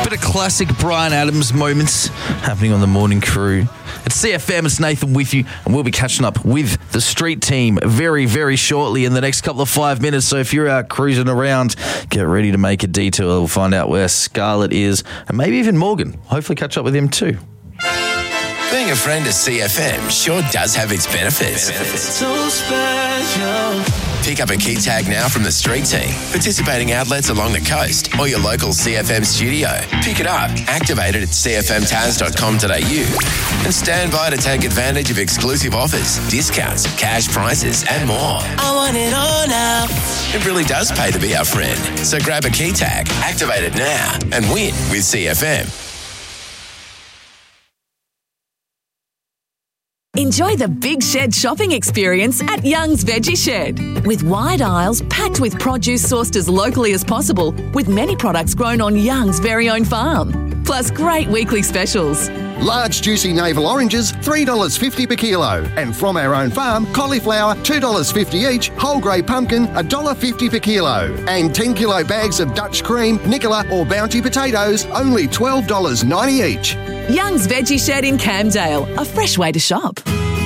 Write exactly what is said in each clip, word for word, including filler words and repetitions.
Bit of classic Bryan Adams moments happening on the morning crew. It's C F M, it's Nathan with you, and we'll be catching up with the street team very, very shortly in the next couple of five minutes. So if you're out cruising around, get ready to make a detour. We'll find out where Scarlett is, and maybe even Morgan. Hopefully catch up with him too. Being a friend of C F M sure does have its benefits. benefits. So special. Pick up a key tag now from the street team, participating outlets along the coast, or your local C F M studio. Pick it up, activate it at c f m taz dot com dot a u, and stand by to take advantage of exclusive offers, discounts, cash prizes, and more. I want it all now. It really does pay to be our friend. So grab a key tag, activate it now, and win with C F M. Enjoy the Big Shed shopping experience at Young's Veggie Shed. With wide aisles packed with produce sourced as locally as possible, with many products grown on Young's very own farm. Plus great weekly specials. Large juicy navel oranges, three dollars fifty per kilo. And from our own farm, cauliflower, two dollars fifty each, whole grey pumpkin, one dollar fifty per kilo. And ten kilo bags of Dutch cream, Nicola or Bounty potatoes, only twelve dollars ninety each. Young's Veggie Shed in Camdale, a fresh way to shop.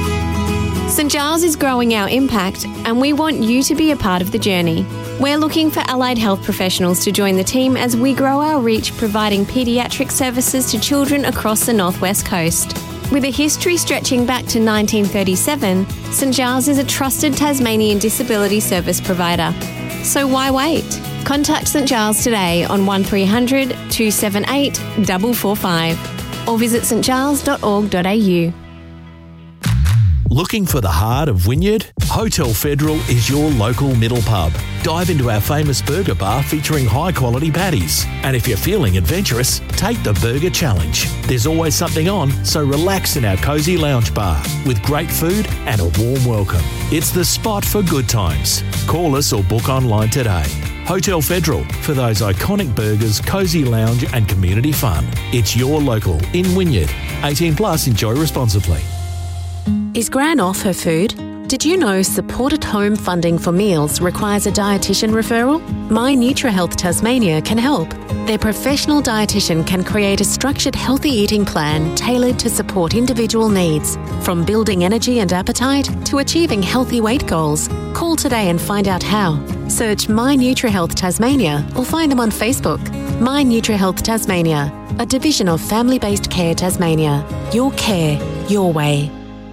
St Giles is growing our impact, and we want you to be a part of the journey. We're looking for allied health professionals to join the team as we grow our reach, providing paediatric services to children across the Northwest Coast. With a history stretching back to nineteen thirty-seven, St Giles is a trusted Tasmanian disability service provider. So why wait? Contact St Giles today on one three hundred, two seven eight, four four five or visit st giles dot org dot a u. Looking for the heart of Wynyard? Hotel Federal is your local middle pub. Dive into our famous burger bar featuring high-quality patties. And if you're feeling adventurous, take the Burger Challenge. There's always something on, so relax in our cosy lounge bar with great food and a warm welcome. It's the spot for good times. Call us or book online today. Hotel Federal, for those iconic burgers, cosy lounge and community fun. It's your local in Wynyard. eighteen plus, enjoy responsibly. Is Gran off her food? Did you know supported home funding for meals requires a dietitian referral? My NutriHealth Tasmania can help. Their professional dietitian can create a structured healthy eating plan tailored to support individual needs, from building energy and appetite to achieving healthy weight goals. Call today and find out how. Search My NutriHealth Tasmania or find them on Facebook. My NutriHealth Tasmania, a division of Family-Based Care Tasmania. Your care, your way.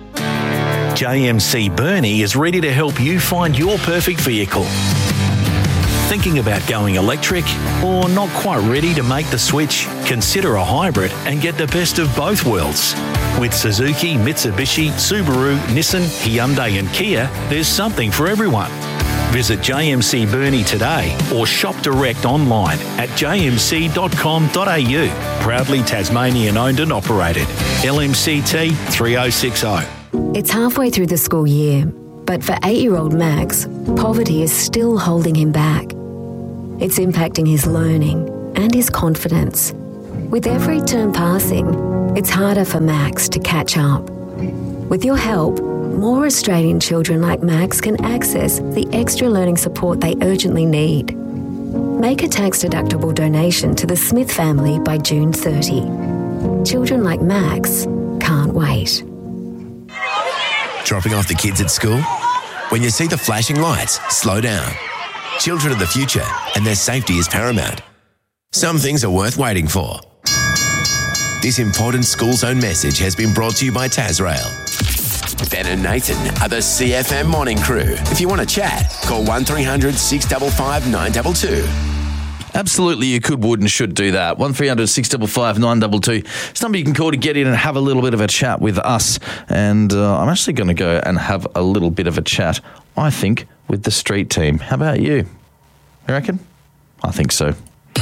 J M C Burnie is ready to help you find your perfect vehicle. Thinking about going electric or not quite ready to make the switch? Consider a hybrid and get the best of both worlds. With Suzuki, Mitsubishi, Subaru, Nissan, Hyundai and Kia, there's something for everyone. Visit J M C Burnie today or shop direct online at j m c dot com dot a u. Proudly Tasmanian owned and operated. L M C T three oh six oh. It's halfway through the school year, but for eight-year-old Max, poverty is still holding him back. It's impacting his learning and his confidence. With every term passing, it's harder for Max to catch up. With your help, more Australian children like Max can access the extra learning support they urgently need. Make a tax-deductible donation to the Smith family by June thirtieth. Children like Max can't wait. Dropping off the kids at school? When you see the flashing lights, slow down. Children are the future, and their safety is paramount. Some things are worth waiting for. This important school zone message has been brought to you by Tasrail. Ben and Nathan are the C F M morning crew. If you want to chat, call one three hundred, six five five, nine two two. Absolutely, you could, would and should do that. one three hundred, six five five, nine two two. It's a number you can call to get in and have a little bit of a chat with us. And uh, I'm actually going to go and have a little bit of a chat, I think, with the street team. How about you? You reckon? I think so.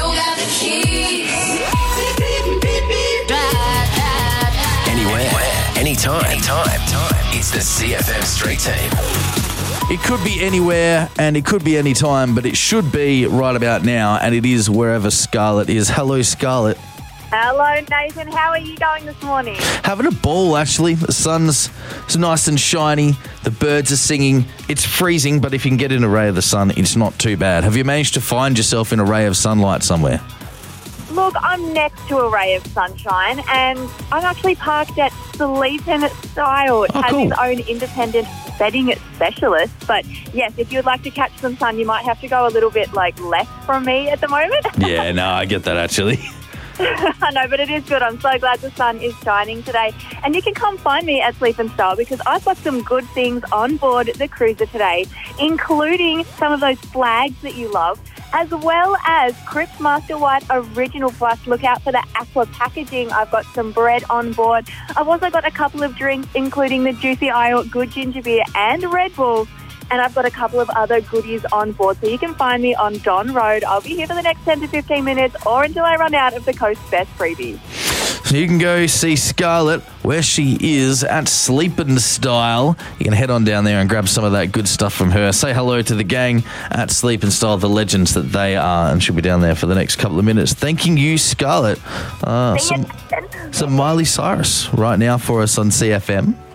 Anywhere, anytime, anytime. It's the C F M Street Team. It could be anywhere and it could be any time, but it should be right about now, and it is wherever Scarlett is. Hello, Scarlett. Hello, Nathan. How are you going this morning? Having a ball, actually. The sun's it's nice and shiny. The birds are singing. It's freezing, but if you can get in a ray of the sun, it's not too bad. Have you managed to find yourself in a ray of sunlight somewhere? Look, I'm next to a ray of sunshine, and I'm actually parked at Sleeping Style. It Oh, has cool. its own independent bedding specialist. But yes, if you'd like to catch some sun, you might have to go a little bit like left from me at the moment. Yeah, no, I get that actually. I know, but it is good. I'm so glad the sun is shining today. And you can come find me at Sleep and Style because I've got some good things on board the cruiser today, including some of those flags that you love, as well as Crips Master White Original Plus. Look out for the aqua packaging. I've got some bread on board. I've also got a couple of drinks, including the Juicy Isle Good Ginger Beer and Red Bull. And I've got a couple of other goodies on board. So you can find me on Don Road. I'll be here for the next ten to fifteen minutes or until I run out of the Coast's Best freebies. So you can go see Scarlett where she is at Sleepin' Style. You can head on down there and grab some of that good stuff from her. Say hello to the gang at Sleepin' Style, the legends that they are, and she'll be down there for the next couple of minutes. Thanking you, Scarlett. Uh, some, some Miley Cyrus right now for us on C F M.